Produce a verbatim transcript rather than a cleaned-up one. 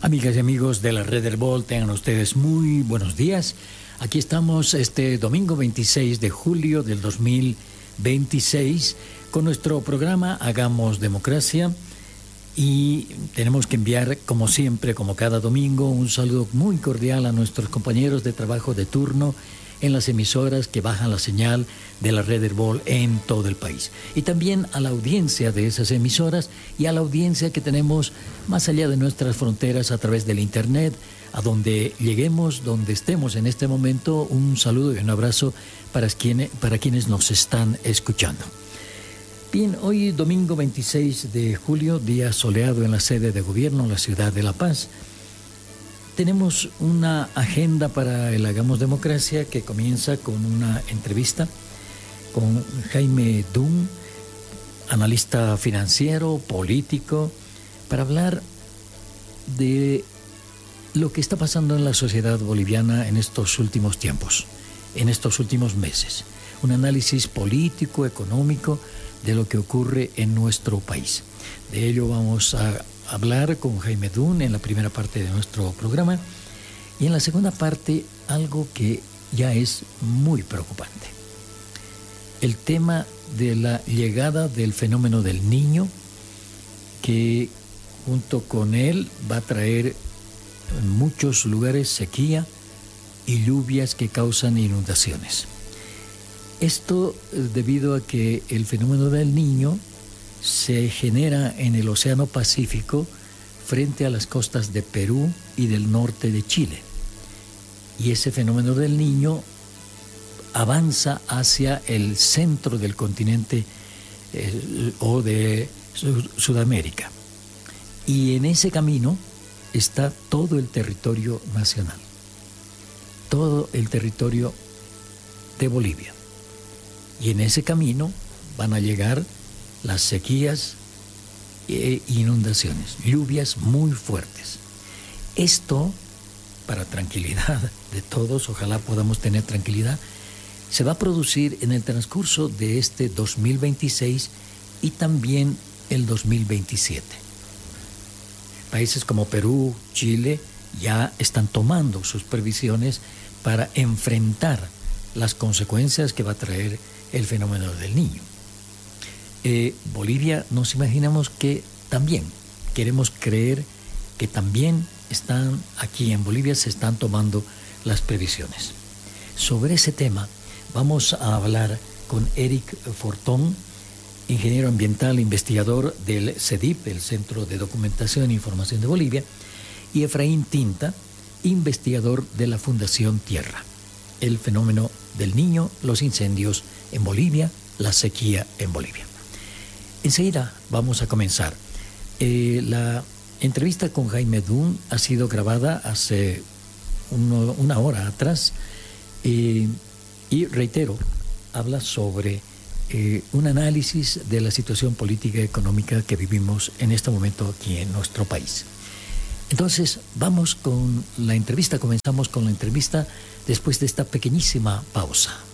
Amigas y amigos de la Red Herbol, tengan ustedes muy buenos días. Aquí estamos este domingo veintiséis de julio del dos mil veintiséis con nuestro programa Hagamos Democracia y tenemos que enviar, como siempre, como cada domingo, un saludo muy cordial a nuestros compañeros de trabajo de turno en las emisoras que bajan la señal de la Red Herbol en todo el país. Y también a la audiencia de esas emisoras y a la audiencia que tenemos más allá de nuestras fronteras a través del Internet, a donde lleguemos, donde estemos en este momento, un saludo y un abrazo para quienes, para quienes nos están escuchando. Bien, hoy domingo veintiséis de julio, día soleado en la sede de gobierno, en la ciudad de La Paz. Tenemos una agenda para el Hagamos Democracia que comienza con una entrevista con Jaime Dunn, analista financiero, político, para hablar de lo que está pasando en la sociedad boliviana en estos últimos tiempos, en estos últimos meses. Un análisis político, económico de lo que ocurre en nuestro país. De ello vamos a hablar con Jaime Dunn en la primera parte de nuestro programa y en la segunda parte algo que ya es muy preocupante. El tema de la llegada del fenómeno del Niño, que junto con él va a traer en muchos lugares sequía y lluvias que causan inundaciones. Esto debido a que el fenómeno del Niño se genera en el Océano Pacífico frente a las costas de Perú y del norte de Chile. Y ese fenómeno del Niño avanza hacia el centro del continente eh, o de Sudamérica. Y en ese camino está todo el territorio nacional, todo el territorio de Bolivia. Y en ese camino van a llegar las sequías e inundaciones, lluvias muy fuertes. Esto, para tranquilidad de todos, ojalá podamos tener tranquilidad, se va a producir en el transcurso de este dos mil veintiséis y también el dos mil veintisiete. Países como Perú, Chile, ya están tomando sus previsiones para enfrentar las consecuencias que va a traer el fenómeno del Niño. Eh, Bolivia nos imaginamos que también, queremos creer que también están aquí en Bolivia se están tomando las previsiones. Sobre ese tema vamos a hablar con Eric Fortón, ingeniero ambiental e investigador del CEDIP, el Centro de Documentación e Información de Bolivia, y Efraín Tinta, investigador de la Fundación Tierra. El fenómeno del Niño, los incendios en Bolivia, la sequía en Bolivia. Enseguida vamos a comenzar. Eh, la entrevista con Jaime Dunn ha sido grabada hace uno, una hora atrás eh, y reitero, habla sobre eh, un análisis de la situación política y económica que vivimos en este momento aquí en nuestro país. Entonces, vamos con la entrevista, comenzamos con la entrevista después de esta pequeñísima pausa.